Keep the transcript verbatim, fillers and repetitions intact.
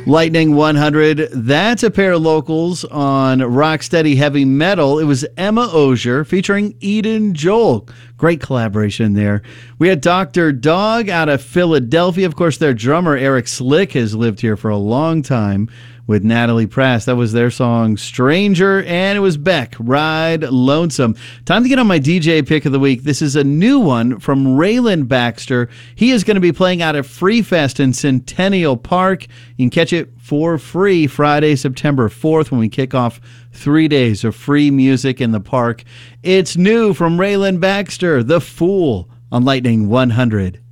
Lightning one hundred, that's a pair of locals on Rocksteady Heavy Metal. It was Emma Osier featuring Eden Joel. Great collaboration there. We had Doctor Dog out of Philadelphia. Of course, their drummer, Eric Slick, has lived here for a long time with Natalie Prass. That was their song, Stranger, and it was Beck, Ride Lonesome. Time to get on my D J pick of the week. This is a new one from Raylan Baxter. He is going to be playing out at Free Fest in Centennial Park. You can catch it for free Friday, September fourth, when we kick off three days of free music in the park. It's new from Raylan Baxter, The Fool, on Lightning one hundred.